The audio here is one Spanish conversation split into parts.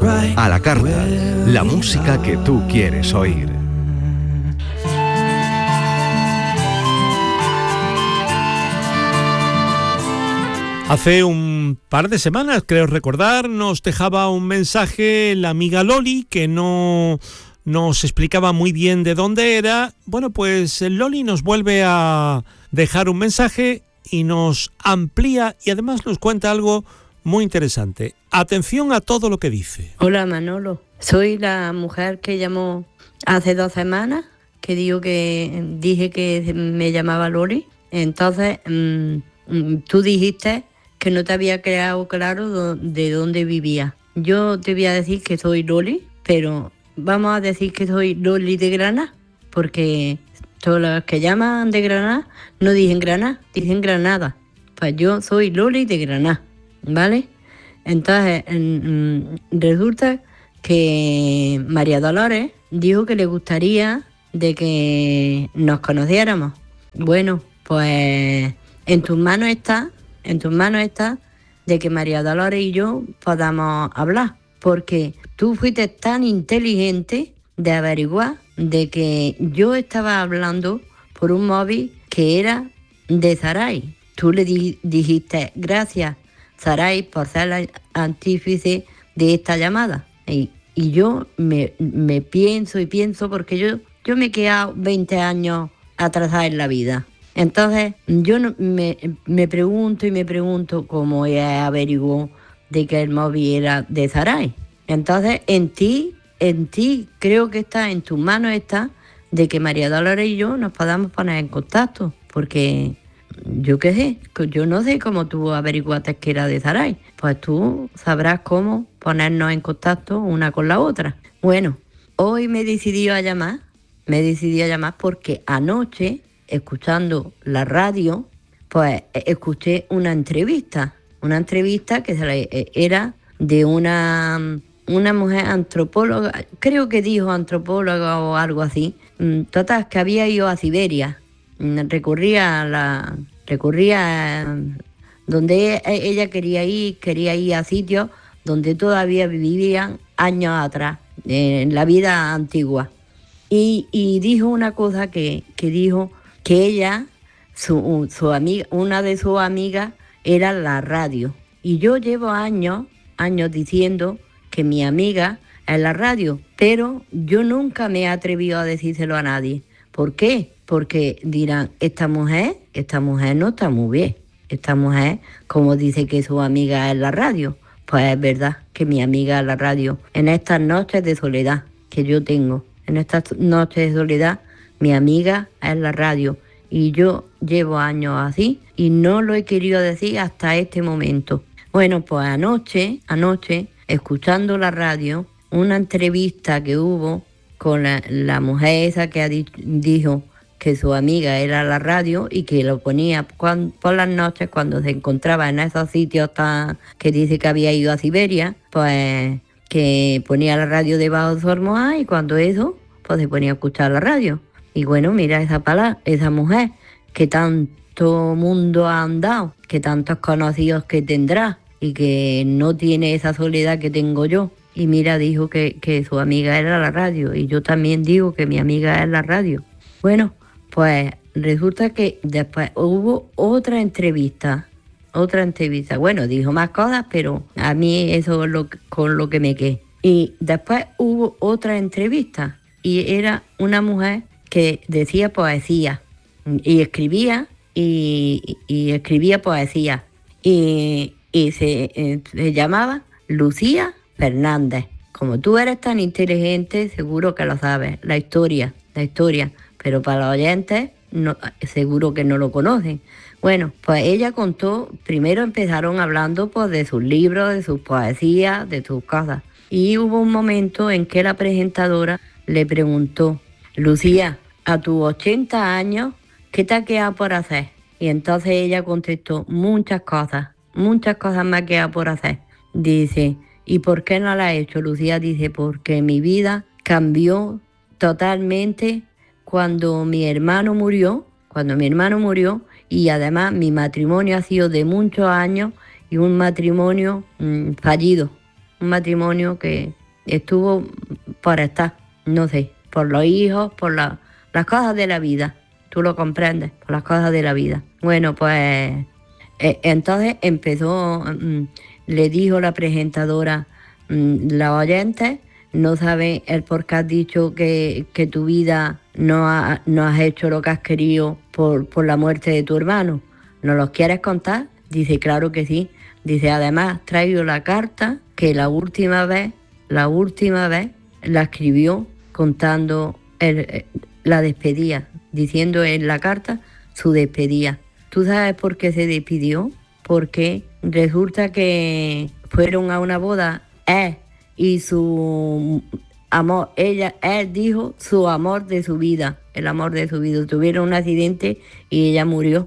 A la carta, la música que tú quieres oír. Hace un par de semanas, creo recordar, nos dejaba un mensaje la amiga Loli, que no nos explicaba muy bien de dónde era. Bueno, pues Loli nos vuelve a dejar un mensaje y nos amplía y además nos cuenta algo muy interesante. Atención a todo lo que dice. Hola Manolo, soy la mujer que llamó hace 2 semanas, que dije que me llamaba Loli. Entonces, tú dijiste que no te había quedado claro de dónde vivía. Yo te voy a decir que soy Loli, pero vamos a decir que soy Loli de Granada, porque todos los que llaman de Granada no dicen Granada, dicen Granada. Pues yo soy Loli de Granada, ¿vale? Entonces, resulta que María Dolores dijo que le gustaría de que nos conociéramos. Bueno, pues en tus manos está de que María Dolores y yo podamos hablar, porque tú fuiste tan inteligente de averiguar de que yo estaba hablando por un móvil que era de Saray. Tú le dijiste gracias, Saray, por ser la artífice de esta llamada. Y yo me pienso, porque yo me he quedado 20 años atrasada en la vida. Entonces, yo me pregunto cómo ella averiguó de que el móvil era de Saray. Entonces, en ti, creo que está, en tus manos está, de que María Dolores y yo nos podamos poner en contacto, porque yo qué sé, yo no sé cómo tú averiguaste que era de Saray. Pues tú sabrás cómo ponernos en contacto una con la otra. Bueno, hoy me decidí a llamar porque anoche, escuchando la radio, pues escuché una entrevista que era de una mujer antropóloga, creo que dijo antropóloga o algo así. Total, que había ido a Siberia, recurría donde ella quería ir a sitios donde todavía vivían años atrás, en la vida antigua. Y dijo una cosa que dijo que ella, su amiga, una de sus amigas era la radio. Y yo llevo años diciendo que mi amiga es la radio, pero yo nunca me he atrevido a decírselo a nadie. ¿Por qué? Porque dirán, esta mujer no está muy bien. Esta mujer, como dice que su amiga es la radio, pues es verdad que mi amiga es la radio. En estas noches de soledad que yo tengo, en estas noches de soledad, mi amiga es la radio. Y yo llevo años así y no lo he querido decir hasta este momento. Bueno, pues anoche, escuchando la radio, una entrevista que hubo con la mujer esa que dijo que su amiga era la radio y que lo ponía por las noches cuando se encontraba en esos sitios que dice que había ido a Siberia, pues que ponía la radio debajo de su almohada y cuando eso, pues se ponía a escuchar la radio. Y bueno, mira esa mujer que tanto mundo ha andado, que tantos conocidos que tendrá y que no tiene esa soledad que tengo yo. Y mira, dijo que su amiga era la radio y yo también digo que mi amiga es la radio. Bueno, pues resulta que después hubo otra entrevista. Bueno, dijo más cosas, pero a mí eso es con lo que me quedé. Y después hubo otra entrevista y era una mujer que decía poesía y escribía poesía y se llamaba Lucía Fernández. Como tú eres tan inteligente, seguro que lo sabes, la historia, pero para los oyentes no, seguro que no lo conocen. Bueno, pues ella contó, primero empezaron hablando pues de sus libros, de sus poesías, de sus cosas. Y hubo un momento en que la presentadora le preguntó, Lucía, a tus 80 años, ¿qué te ha quedado por hacer? Y entonces ella contestó, muchas cosas me ha quedado por hacer. Dice, ¿y por qué no la ha hecho? Lucía dice, porque mi vida cambió totalmente cuando mi hermano murió, y además mi matrimonio ha sido de muchos años y un matrimonio fallido. un matrimonio que estuvo por estar, no sé, por los hijos, por las cosas de la vida. Tú lo comprendes, por las cosas de la vida. Bueno, pues entonces empezó, le dijo la presentadora, los oyentes no saben el por qué has dicho que tu vida no has hecho lo que has querido por la muerte de tu hermano. ¿Nos los quieres contar? Dice, claro que sí. Dice, además traigo la carta que la última vez la escribió contando la despedida, diciendo en la carta su despedida. ¿Tú sabes por qué se despidió? Porque resulta que fueron a una boda él y su amor, él dijo su amor de su vida, el amor de su vida. Tuvieron un accidente y ella murió.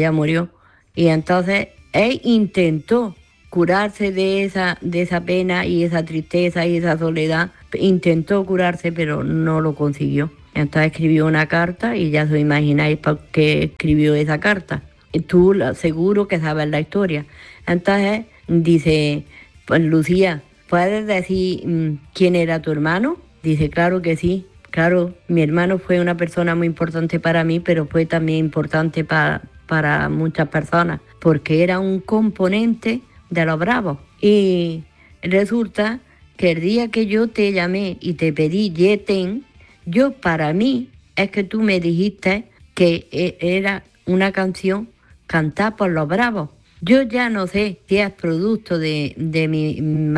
Y entonces él intentó curarse de esa pena y esa tristeza y esa soledad. Intentó curarse, pero no lo consiguió. Entonces escribió una carta y ya os imagináis por qué escribió esa carta. Tú seguro que sabes la historia. Entonces dice, pues Lucía, ¿puedes decir quién era tu hermano? Dice, claro que sí. Claro, mi hermano fue una persona muy importante para mí, pero fue también importante para muchas personas, porque era un componente de los Bravos. Y resulta que el día que yo te llamé y te pedí Yeten, para mí es que tú me dijiste que era una canción cantada por los Bravos. Yo ya no sé si es producto de mi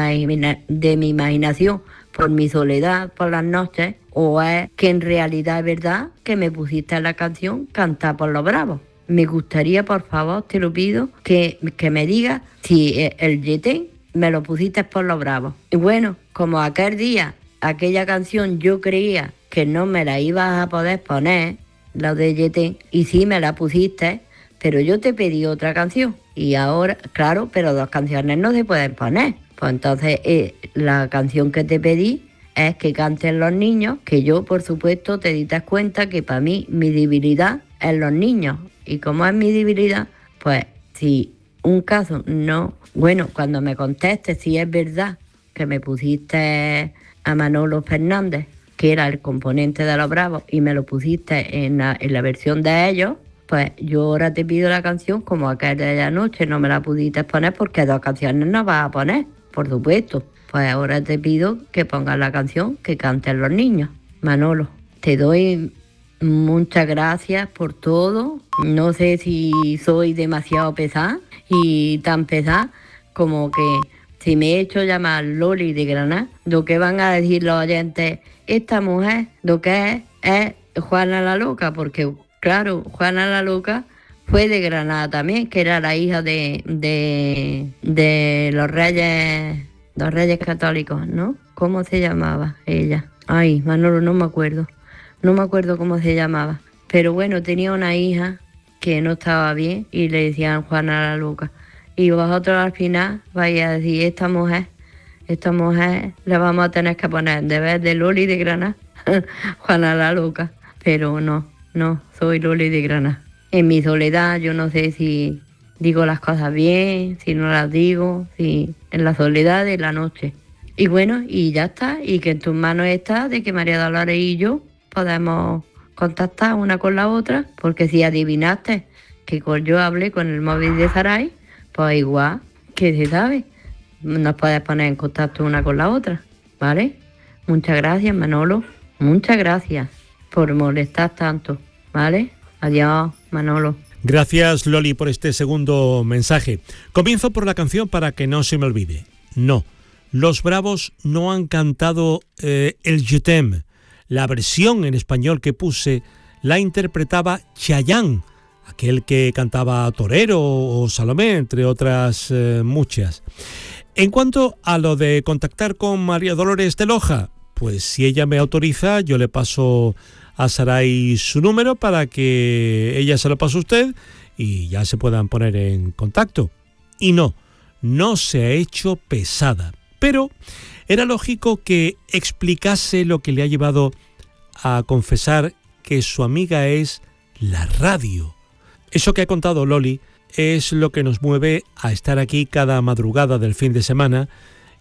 imaginación, por mi soledad, por las noches, o es que en realidad es verdad que me pusiste la canción cantada por los Bravos. Me gustaría, por favor, te lo pido, que me digas si el Yetén me lo pusiste por los Bravos. Y bueno, como aquel día, aquella canción yo creía que no me la ibas a poder poner, la de Yetén, y sí me la pusiste, pero yo te pedí otra canción. Y ahora, claro, pero dos canciones no se pueden poner. Pues entonces la canción que te pedí es que canten los niños, que yo, por supuesto, te diste cuenta que para mí mi debilidad es los niños. Y como es mi debilidad, pues si un caso no... Bueno, cuando me contestes si es verdad que me pusiste a Manolo Fernández, que era el componente de los Bravos, y me lo pusiste en la versión de ellos, pues yo ahora te pido la canción como aquella de anoche no me la pudiste poner porque dos canciones no vas a poner, por supuesto. Pues ahora te pido que pongas la canción que canten los niños. Manolo, te doy muchas gracias por todo. No sé si soy demasiado pesada y tan pesada como que si me he hecho llamar Loli de Granada, lo que van a decir los oyentes, esta mujer lo que es Juana la Loca, porque claro, Juana la Loca fue de Granada también, que era la hija de los reyes católicos, ¿no? ¿Cómo se llamaba ella? Ay, Manolo, no me acuerdo cómo se llamaba. Pero bueno, tenía una hija que no estaba bien y le decían Juana la Loca. Y vosotros al final vais a decir, esta mujer la vamos a tener que poner de vez de Loli de Granada, Juana la Loca. Pero no, soy Loli de Granada. En mi soledad yo no sé si digo las cosas bien, si no las digo, si en la soledad de la noche. Y bueno, y ya está, y que en tus manos está de que María Dolores y yo podemos contactar una con la otra, porque si adivinaste que yo hablé con el móvil de Saray, pues igual, que se sabe, nos puedes poner en contacto una con la otra, ¿vale? Muchas gracias, Manolo, muchas gracias por molestar tanto, ¿vale? Adiós, Manolo. Gracias, Loli, por este segundo mensaje. Comienzo por la canción para que no se me olvide. No, los Bravos no han cantado el Je t'aime. La versión en español que puse la interpretaba Chayanne, aquel que cantaba Torero o Salomé, entre otras muchas. En cuanto a lo de contactar con María Dolores de Loja, pues si ella me autoriza, yo le paso a Saray su número para que ella se lo pase a usted y ya se puedan poner en contacto. Y no se ha hecho pesada, pero era lógico que explicase lo que le ha llevado a confesar que su amiga es la radio. Eso que ha contado Loli es lo que nos mueve a estar aquí cada madrugada del fin de semana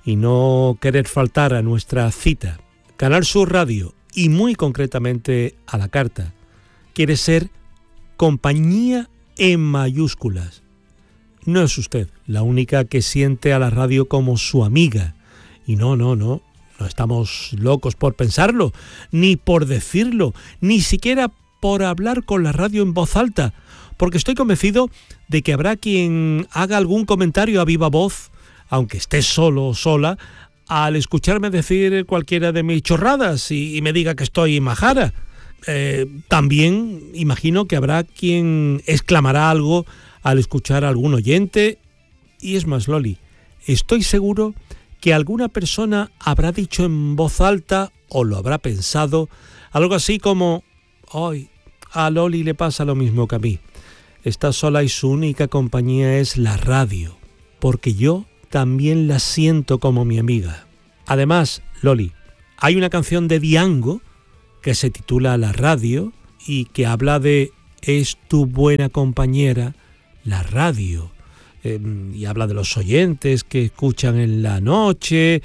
y no querer faltar a nuestra cita. Canal Sur Radio, y muy concretamente a la carta, quiere ser compañía en mayúsculas. No es usted la única que siente a la radio como su amiga. Y no estamos locos por pensarlo, ni por decirlo, ni siquiera por hablar con la radio en voz alta, porque estoy convencido de que habrá quien haga algún comentario a viva voz, aunque esté solo o sola, al escucharme decir cualquiera de mis chorradas y me diga que estoy majara. También imagino que habrá quien exclamará algo al escuchar a algún oyente. Y es más, Loli, estoy seguro que alguna persona habrá dicho en voz alta, o lo habrá pensado, algo así como: ¡ay! A Loli le pasa lo mismo que a mí. Está sola y su única compañía es la radio, porque yo también la siento como mi amiga. Además, Loli, hay una canción de Diango que se titula La radio y que habla de es tu buena compañera, la radio. Y habla de los oyentes que escuchan en la noche.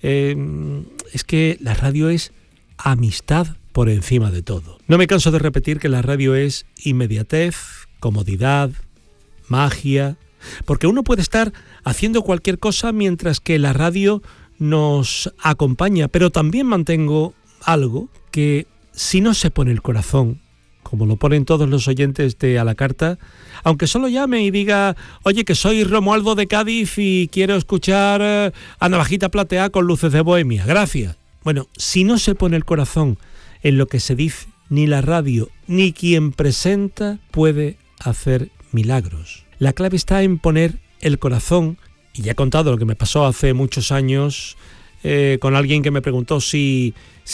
Es que la radio es amistad por encima de todo. No me canso de repetir que la radio es inmediatez, comodidad, magia, porque uno puede estar haciendo cualquier cosa mientras que la radio nos acompaña, pero también mantengo algo que, si no se pone el corazón, como lo ponen todos los oyentes de A la Carta, aunque solo llame y diga: oye, que soy Romualdo de Cádiz y quiero escuchar a Navajita Plateada con Luces de Bohemia, gracias. Bueno, si no se pone el corazón en lo que se dice, ni la radio ni quien presenta puede hacer milagros. La clave está en poner el corazón, y ya he contado lo que me pasó hace muchos años con alguien que me preguntó si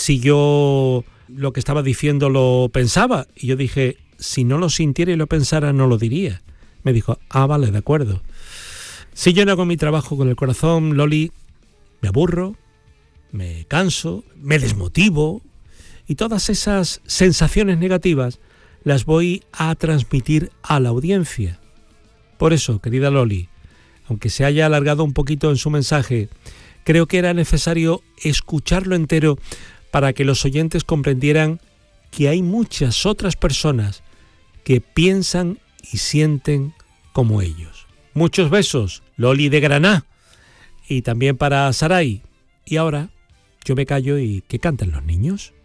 yo lo que estaba diciendo lo pensaba, y yo dije: si no lo sintiera y lo pensara, no lo diría. Me dijo: ah, vale, de acuerdo. Si yo no hago mi trabajo con el corazón, Loli, me aburro, me canso, me desmotivo, y todas esas sensaciones negativas las voy a transmitir a la audiencia. Por eso, querida Loli, aunque se haya alargado un poquito en su mensaje, creo que era necesario escucharlo entero para que los oyentes comprendieran que hay muchas otras personas que piensan y sienten como ellos. Muchos besos, Loli de Granada, y también para Saray. Y ahora yo me callo y que canten los niños.